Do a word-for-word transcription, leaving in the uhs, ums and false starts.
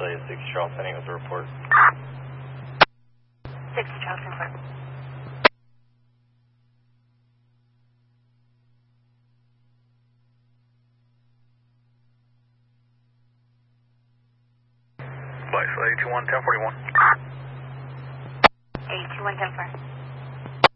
Say six Charles Penny with a report. six Charles report. Bye, eight two one, ten forty-one. eight two one, ten four.